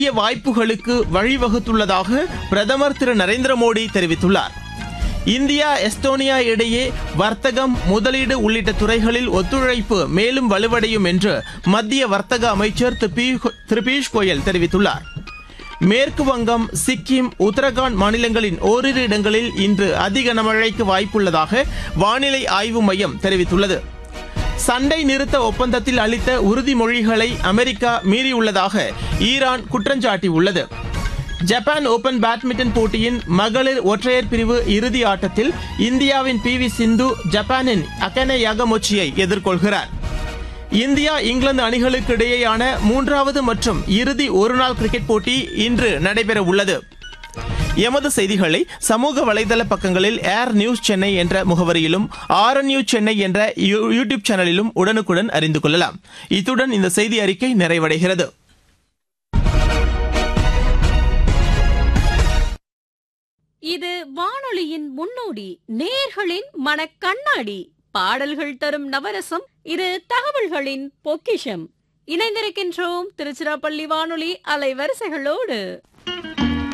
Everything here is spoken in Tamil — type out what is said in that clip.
வாய்ப்புகளுக்கு வழிவகுத்துள்ளதாக பிரதமர் திரு நரேந்திர மோடி தெரிவித்துள்ளார். இந்தியா எஸ்டோனியா இடையே வர்த்தகம், முதலீடு உள்ளிட்ட துறைகளில் ஒத்துழைப்பு மேலும் வலுவடையும் என்று மத்திய வர்த்தக அமைச்சர் திரு பியூஷ் கோயல் தெரிவித்துள்ளார். மேற்கு வங்கம், சிக்கிம், உத்தரகாண்ட் மாநிலங்களின் ஓரிரு இடங்களில் இன்று அதி கனமழைக்கு வாய்ப்புள்ளதாக வானிலை ஆய்வு மையம் தெரிவித்துள்ளது. சண்டை நிறுத்த ஒப்பந்தத்தில் அளித்த உறுதிமொழிகளை America மீறியுள்ளதாக Iran குற்றஞ்சாட்டியுள்ளது. Japan open badminton போட்டியின் மகளிர் ஒற்றையர் பிரிவு இறுதி ஆட்டத்தில் இந்தியாவின் பி வி சிந்து ஜப்பானின் அகனே யாகமொச்சியை எதிர்கொள்கிறார். இந்தியா, இங்கிலாந்து அணிகளுக்கு இடையேயான 3வது மற்றும் இறுதி ஒருநாள் கிரிக்கெட் போட்டி இன்று நடைபெற உள்ளது. எமது செய்திகளை சமூக வலைதள பக்கங்களில் ஏர் நியூஸ் சென்னை என்ற முகவரியிலும் RNU சென்னை என்ற யூடியூப் சேனலிலும் உடனுக்குடன் அறிந்து கொள்ளலாம். இத்துடன் இந்த செய்தி அறிக்கை நிறைவடைகிறது. இது வானொலியின் முன்னோடி, நேயர்களின் மனக்கண்ணாடி. பாடல்கள் தரும் நவரசம், இது தகவல்களின் பொக்கிஷம். இணைந்திருக்கின்றோம் திருச்சிராப்பள்ளி வானொலி அலைவரிசைகளோடு.